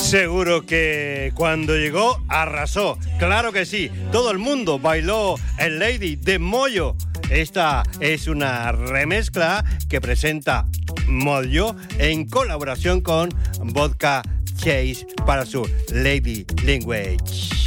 Seguro que cuando llegó arrasó, claro que sí, todo el mundo bailó el Lady de Moyo. Esta es una remezcla que presenta Moyo en colaboración con Vodka Chase para su Lady Language.